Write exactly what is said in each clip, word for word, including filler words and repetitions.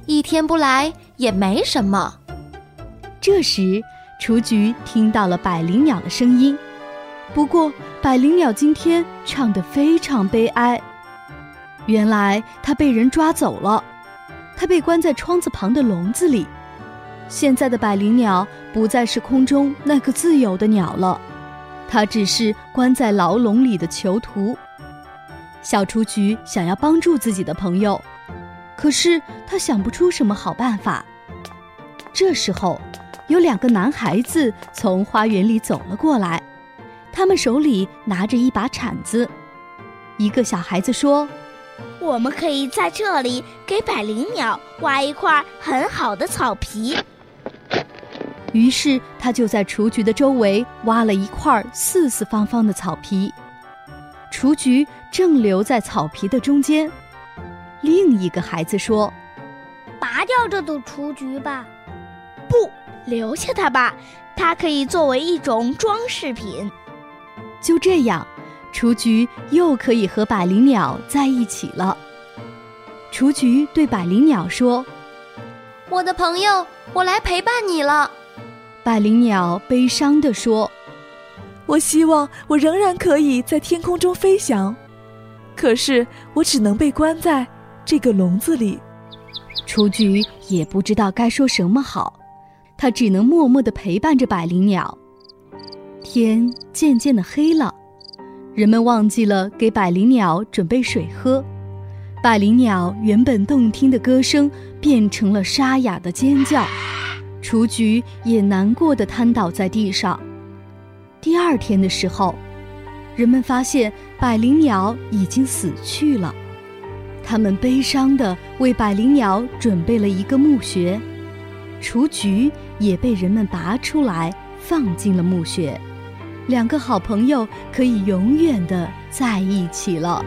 一天不来也没什么。 这时，雏菊听到了百灵鸟的声音，不过百灵鸟今天唱得非常悲哀。原来它被人抓走了，它被关在窗子旁的笼子里。现在的百灵鸟不再是空中那个自由的鸟了，它只是关在牢笼里的囚徒。小雏菊想要帮助自己的朋友，可是他想不出什么好办法。这时候，有两个男孩子从花园里走了过来，他们手里拿着一把铲子。一个小孩子说： 我们可以在这里给百灵鸟挖一块很好的草皮。 于是他就在雏菊的周围挖了一块四四方方的草皮。雏菊正留在草皮的中间。另一个孩子说： 拔掉这朵雏菊吧。 不，留下它吧，它可以作为一种装饰品。 就这样，雏菊又可以和百灵鸟在一起了。雏菊对百灵鸟说： 我的朋友，我来陪伴你了。 百灵鸟悲伤地说： 我希望我仍然可以在天空中飞翔，可是我只能被关在这个笼子里。 雏菊也不知道该说什么好，它只能默默地陪伴着百灵鸟。天渐渐地黑了，人们忘记了给百灵鸟准备水喝，百灵鸟原本动听的歌声变成了沙哑的尖叫，雏菊也难过地瘫倒在地上。第二天的时候，人们发现百灵鸟已经死去了，他们悲伤地为百灵鸟准备了一个墓穴，雏菊也被人们拔出来放进了墓穴，两个好朋友可以永远地在一起了。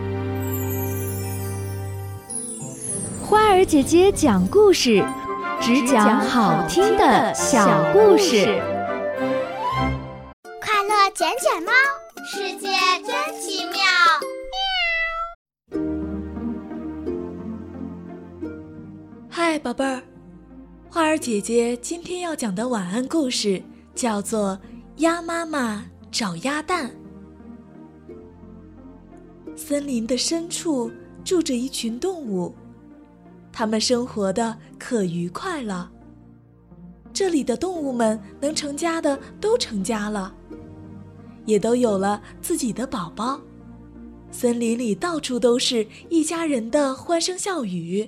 花儿姐姐讲故事，只讲好听的小故事。 快乐捡捡猫，世界真奇妙。 嗨，宝贝儿，花儿姐姐今天要讲的晚安故事叫做《鸭妈妈找鸭蛋》。森林的深处住着一群动物，它们生活的可愉快了。这里的动物们能成家的都成家了，也都有了自己的宝宝。森林里到处都是一家人的欢声笑语。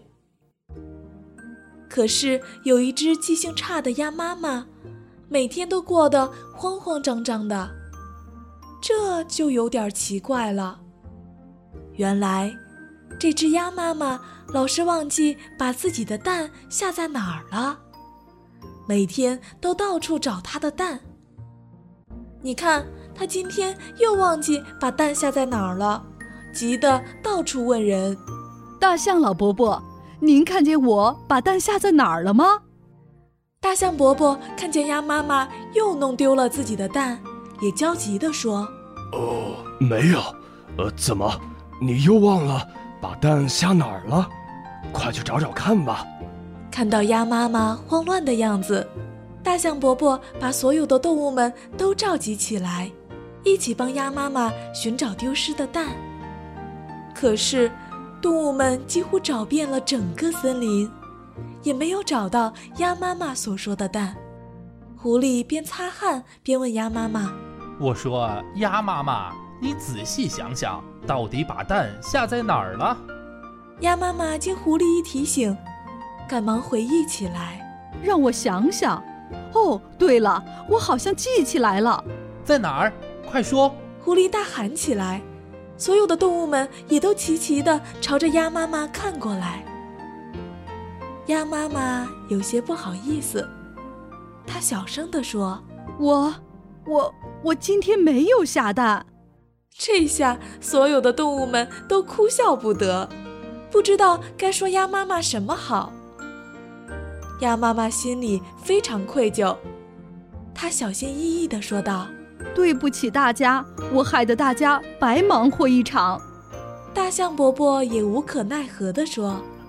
可是有一只记性差的鸭妈妈，每天都过得慌慌张张的，这就有点奇怪了。原来这只鸭妈妈老是忘记把自己的蛋下在哪儿了，每天都到处找它的蛋。你看，它今天又忘记把蛋下在哪儿了，急得到处问人。 大象老伯伯，您看见我把蛋下在哪儿了吗？ 大象伯伯看见鸭妈妈又弄丢了自己的蛋，也焦急地说： 哦，没有，呃，怎么，你又忘了把蛋下哪儿了？快去找找看吧。 看到鸭妈妈慌乱的样子，大象伯伯把所有的动物们都召集起来，一起帮鸭妈妈寻找丢失的蛋。可是动物们几乎找遍了整个森林，也没有找到鸭妈妈所说的蛋。狐狸边擦汗边问鸭妈妈： 我说，鸭妈妈，你仔细想想，到底把蛋下在哪儿了？ 鸭妈妈经狐狸一提醒，赶忙回忆起来。 让我想想，哦，对了，我好像记起来了。 在哪儿？快说！ 狐狸大喊起来，所有的动物们也都齐齐地朝着鸭妈妈看过来。鸭妈妈有些不好意思，她小声地说： 我我我今天没有下蛋。 这下所有的动物们都哭笑不得，不知道该说鸭妈妈什么好。鸭妈妈心里非常愧疚，她小心翼翼地说道： 对不起大家，我害得大家白忙活一场。 大象伯伯也无可奈何地说：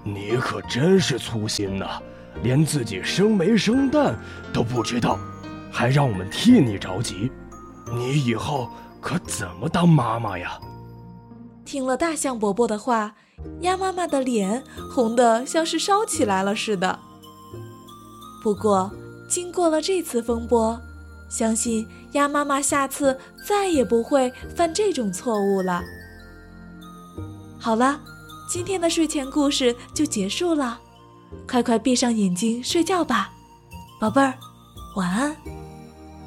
你可真是粗心呐，连自己生没生蛋都不知道，还让我们替你着急，你以后可怎么当妈妈呀？ 听了大象伯伯的话，鸭妈妈的脸红得像是烧起来了似的。不过经过了这次风波，相信鸭妈妈下次再也不会犯这种错误了。好了，今天的睡前故事就结束了，快快闭上眼睛睡觉吧，宝贝儿，晚安。